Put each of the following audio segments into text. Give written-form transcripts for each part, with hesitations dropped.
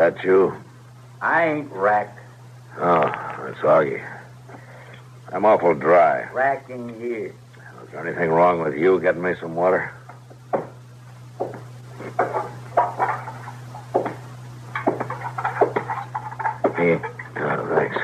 that you? I ain't Rack. Oh, it's Augie. I'm awful dry. Rack ain't here. Is there anything wrong with you getting me some water? Here. Oh, thanks.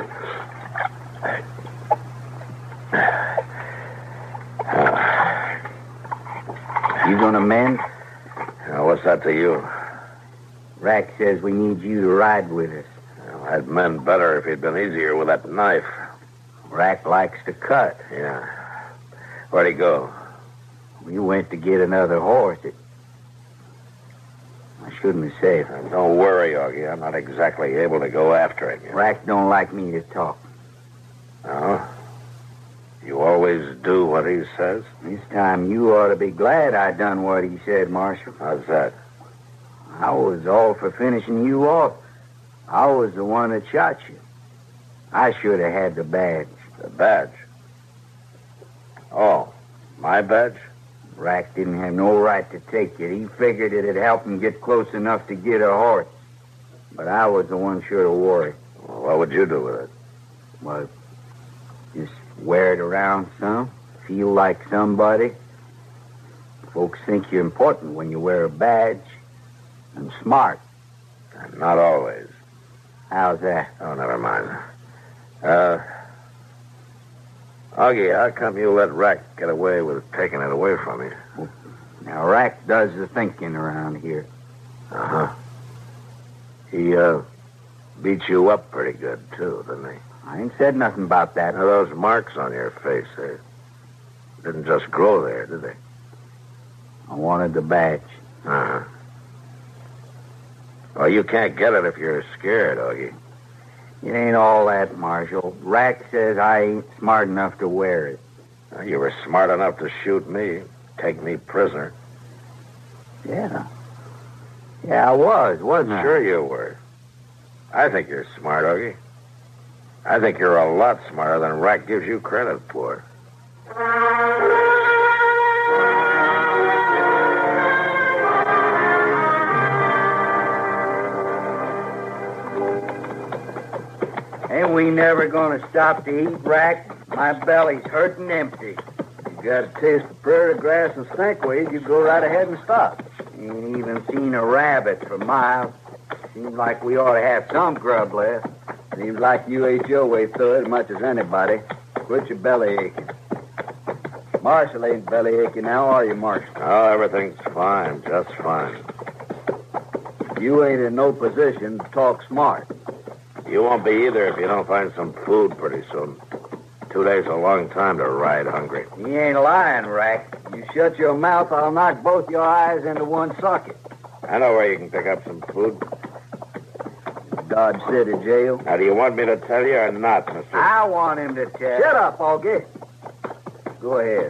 You gonna mend? Now, what's that to you? Rack says we need you to ride with us. Well, I'd mend better if he'd been easier with that knife. Rack likes to cut. Yeah. Where'd he go? We went to get another horse. I shouldn't have said. Now, don't worry, Augie. I'm not exactly able to go after him. Rack don't like me to talk. No? You always do what he says? This time you ought to be glad I done what he said, Marshal. How's that? I was all for finishing you off. I was the one that shot you. I should have had the badge. The badge? Oh, my badge? Rack didn't have no right to take it. He figured it'd help him get close enough to get a horse. But I was the one sure to worry. Well, what would you do with it? Well, just wear it around some. Feel like somebody. Folks think you're important when you wear a badge. And smart. Not always. How's that? Oh, never mind. Augie, how come you let Rack get away with taking it away from you? Now, Rack does the thinking around here. Uh-huh. He, beat you up pretty good, too, didn't he? I ain't said nothing about that. Now, those marks on your face, they didn't just grow there, did they? I wanted the badge. Uh-huh. Well, you can't get it if you're scared, Augie. It ain't all that, Marshal. Rack says I ain't smart enough to wear it. Well, you were smart enough to shoot me, take me prisoner. Yeah. Yeah, I wasn't I? Sure you were. I think you're smart, Augie. I think you're a lot smarter than Rack gives you credit for. Ain't we never gonna stop to eat, Rack? My belly's hurting empty. You got a taste of prairie grass and stinkweed, you go right ahead and stop. Ain't even seen a rabbit for miles. Seems like we ought to have some grub left. Seems like you ate your way through it as much as anybody. Quit your belly aching. Marshal ain't belly aching now, are you, Marshal? Oh, everything's fine, just fine. You ain't in no position to talk smart. You won't be either if you don't find some food pretty soon. 2 days is a long time to ride hungry. He ain't lying, Rack. You shut your mouth, I'll knock both your eyes into one socket. I know where you can pick up some food. Dodge City Jail. Now, do you want me to tell you or not, mister? I want him to tell. Shut up, Augie. Go ahead.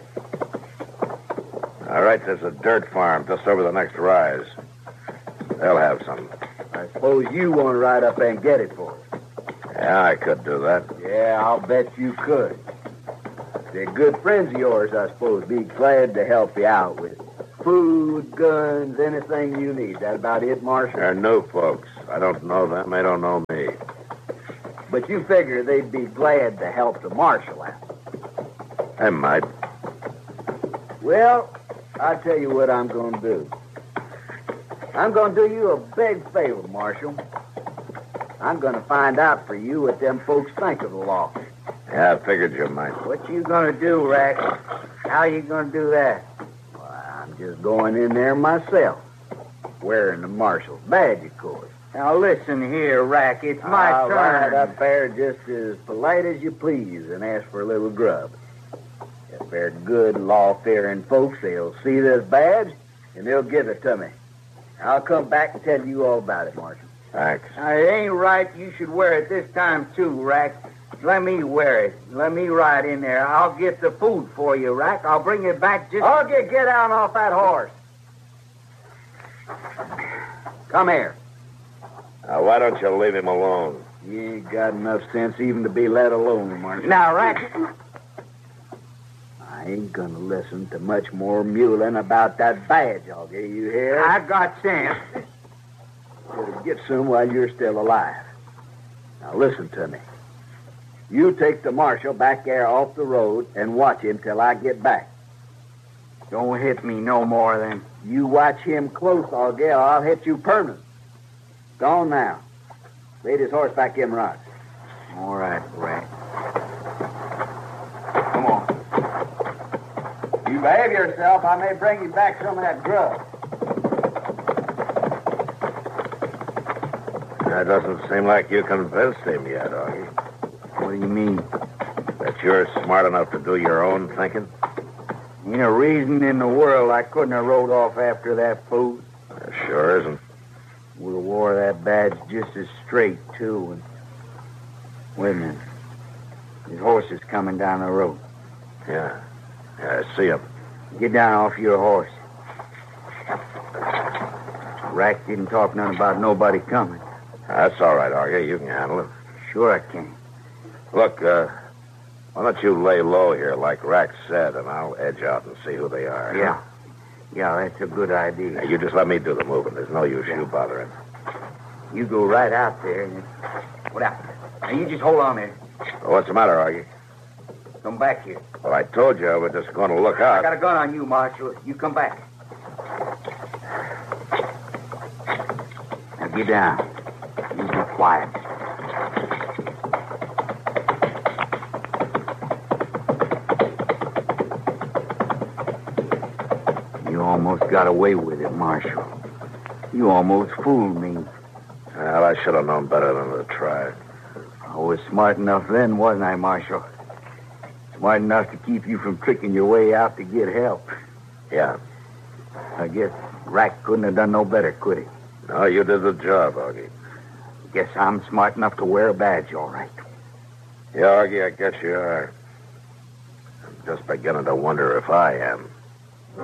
All right, there's a dirt farm just over the next rise. They'll have some. I suppose you want to ride up there and get it for us. Yeah, I could do that. Yeah, I'll bet you could. They're good friends of yours, I suppose. Be glad to help you out with food, guns, anything you need. That about it, Marshal? They're new folks. I don't know them. They don't know me. But you figure they'd be glad to help the Marshal out. They might. Well, I'll tell you what I'm going to do. I'm going to do you a big favor, Marshal. I'm going to find out for you what them folks think of the law. Yeah, I figured you might. What you gonna do, Rack? How you gonna do that? Well, I'm just going in there myself. Wearing the Marshal's badge, of course. Now listen here, Rack. It's my I'll turn. ride up there just as polite as you please and ask for a little grub. If they're good, law-fearing folks, they'll see this badge and they'll give it to me. I'll come back and tell you all about it, Marshal. Thanks. Now, it ain't right you should wear it this time, too, Rack. Let me wear it. Let me ride in there. I'll get the food for you, Rack. I'll bring it back just... I'll get down off that horse. Come here. Now, why don't you leave him alone? You ain't got enough sense even to be let alone, Marshal. Now, Rack... I ain't gonna listen to much more mewling about that badge, Augie. You hear? I got sense. Better get some while you're still alive. Now listen to me. You take the marshal back there off the road and watch him till I get back. Don't hit me no more then. You watch him close, Augie, or I'll hit you permanent. Gone now. Laid his horse back in rocks. All right, Rat. Come on. You behave yourself, I may bring you back some of that grub. That doesn't seem like you convinced him yet, Augie. What do you mean? That you're smart enough to do your own thinking? Ain't a reason in the world I couldn't have rode off after that food. There sure isn't. Would have wore that badge just as straight, too. And... Wait a minute. His horse is coming down the road. Yeah, I see him. Get down off your horse. Rack didn't talk nothing about nobody coming. That's all right, Augie. You can handle it. Sure I can. Look, why don't you lay low here like Rack said, and I'll edge out and see who they are. Yeah. Yeah, that's a good idea. Now, you just let me do the moving. There's no use you bothering. You go right out there and... What out? Now, you just hold on there. Well, what's the matter, Augie? Come back here. Well, I told you I was just going to look I out. got a gun on you, Marshal. You come back. Now, get down. You be quiet. You almost got away with it, Marshal. You almost fooled me. Well, I should have known better than to try. I was smart enough then, wasn't I, Marshal? Smart enough to keep you from tricking your way out to get help. Yeah. I guess Rack couldn't have done no better, could he? No, you did the job, Augie. Guess I'm smart enough to wear a badge, all right. Yeah, Augie, I guess you are. I'm just beginning to wonder if I am.